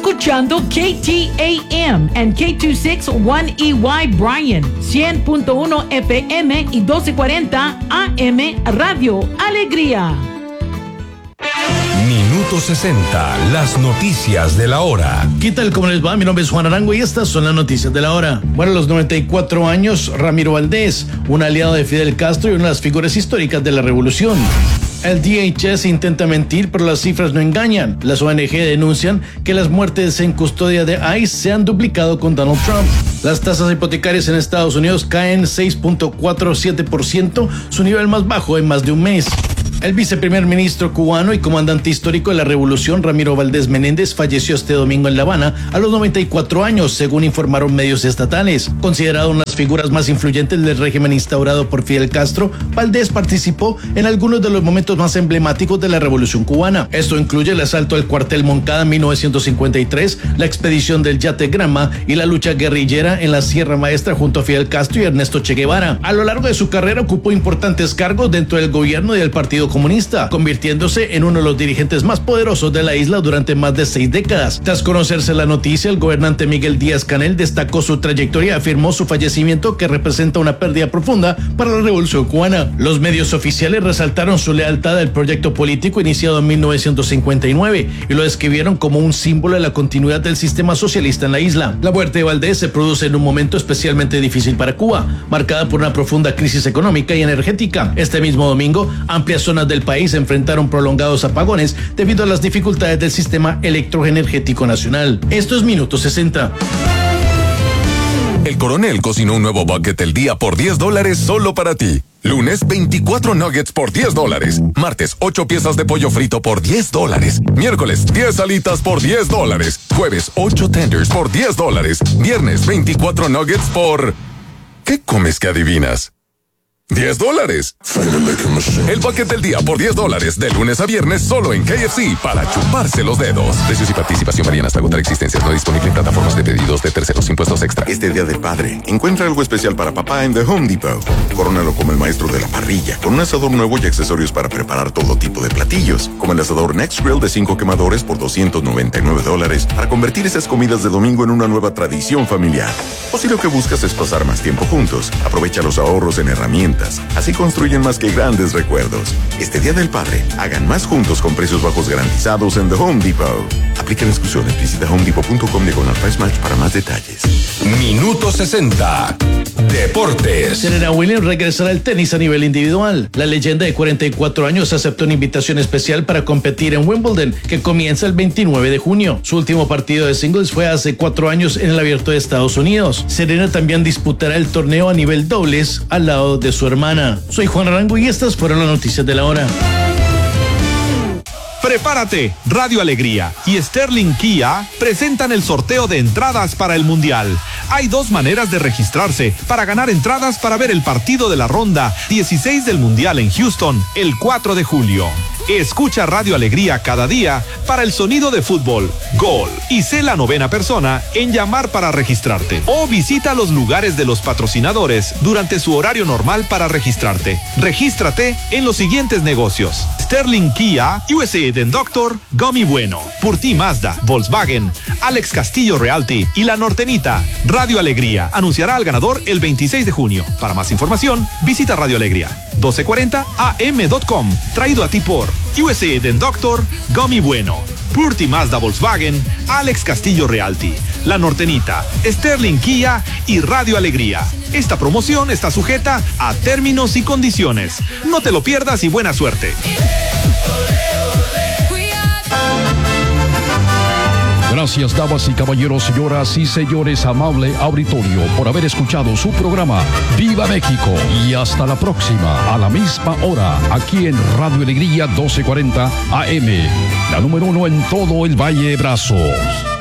escuchando KTAM and K26 1EY Bryan, 100.1 FM y 1240 AM Radio Alegría. Minuto 60, las noticias de la hora. ¿Qué tal? ¿Cómo les va? Mi nombre es Juan Arango y estas son las noticias de la hora. Bueno, a los 94 años, Ramiro Valdés, un aliado de Fidel Castro y una de las figuras históricas de la revolución. El DHS intenta mentir, pero las cifras no engañan. Las ONG denuncian que las muertes en custodia de ICE se han duplicado con Donald Trump. Las tasas hipotecarias en Estados Unidos caen 6.47%, su nivel más bajo en más de un mes. El viceprimer ministro cubano y comandante histórico de la revolución, Ramiro Valdés Menéndez, falleció este domingo en La Habana a los 94 años, según informaron medios estatales. Considerado una de las figuras más influyentes del régimen instaurado por Fidel Castro, Valdés participó en algunos de los momentos más emblemáticos de la revolución cubana. Esto incluye el asalto al cuartel Moncada en 1953, la expedición del Yate Grama y la lucha guerrillera en la Sierra Maestra junto a Fidel Castro y Ernesto Che Guevara. A lo largo de su carrera ocupó importantes cargos dentro del gobierno y del Partido Comunista, convirtiéndose en uno de los dirigentes más poderosos de la isla durante más de 6 décadas. Tras conocerse la noticia, el gobernante Miguel Díaz-Canel destacó su trayectoria y afirmó su fallecimiento, que representa una pérdida profunda para la revolución cubana. Los medios oficiales resaltaron su lealtad al proyecto político iniciado en 1959 y lo describieron como un símbolo de la continuidad del sistema socialista en la isla. La muerte de Valdés se produce en un momento especialmente difícil para Cuba, marcada por una profunda crisis económica y energética. Este mismo domingo, amplias zonas del país enfrentaron prolongados apagones debido a las dificultades del sistema electroenergético nacional. Esto es Minuto 60. El Coronel cocinó un nuevo bucket del día por $10 solo para ti. Lunes, 24 nuggets por $10. Martes, 8 piezas de pollo frito por $10. Miércoles, 10 alitas por $10. Jueves, 8 tenders por $10. Viernes, 24 nuggets por... ¿Qué comes que adivinas? $10. El bucket del día por $10 de lunes a viernes solo en KFC para chuparse los dedos. Precios y participación varían hasta agotar existencias. No disponible en plataformas de pedidos de terceros. Impuestos extra. Este Día del Padre, encuentra algo especial para papá en The Home Depot. Corónalo como el maestro de la parrilla, con un asador nuevo y accesorios para preparar todo tipo de platillos, como el asador Next Grill de 5 quemadores por $299 para convertir esas comidas de domingo en una nueva tradición familiar. O si lo que buscas es pasar más tiempo juntos, aprovecha los ahorros en herramientas. Así construyen más que grandes recuerdos. Este Día del Padre, hagan más juntos con precios bajos garantizados en The Home Depot. Aplican exclusiones. Visita homedepot.com/price match para más detalles. Minuto 60. Deportes. Serena Williams regresará al tenis a nivel individual. La leyenda de 44 años aceptó una invitación especial para competir en Wimbledon, que comienza el 29 de junio. Su último partido de singles fue hace 4 años en el Abierto de Estados Unidos. Serena también disputará el torneo a nivel dobles al lado de su hermana. Soy Juan Arango y estas fueron las noticias de la hora. Prepárate, Radio Alegría y Sterling Kia presentan el sorteo de entradas para el Mundial. Hay 2 maneras de registrarse para ganar entradas para ver el partido de la ronda 16 del Mundial en Houston el 4 de julio. Escucha Radio Alegría cada día para el sonido de fútbol, gol y sé la 9ª persona en llamar para registrarte. O visita los lugares de los patrocinadores durante su horario normal para registrarte. Regístrate en los siguientes negocios: Sterling Kia, USA Den Doctor, Gummy Bueno, Purti Mazda, Volkswagen, Alex Castillo Realty y La Nortenita. Radio Alegría anunciará al ganador el 26 de junio. Para más información, visita Radio Alegría 1240am.com. Traído a ti por USA Den Doctor, Gummy Bueno, Purti Mazda Volkswagen, Alex Castillo Realty, La Nortenita, Sterling Kia y Radio Alegría. Esta promoción está sujeta a términos y condiciones. No te lo pierdas y buena suerte. Gracias, damas y caballeros, señoras y señores, amable auditorio, por haber escuchado su programa Viva México. Y hasta la próxima, a la misma hora, aquí en Radio Alegría 1240 AM, la número 1 en todo el Valle de Brazos.